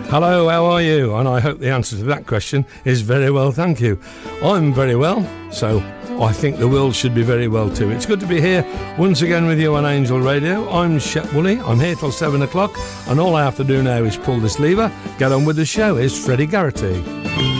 Hello, how are you? And I hope the answer to that question is very well, thank you. I'm very well, so I think the world should be very well too. It's good to be here once again with you on Angel Radio. I'm Shep Woolley. I'm here till 7 o'clock, and all I have to do now is pull this lever, get on with the show. Here's Freddie Garrity.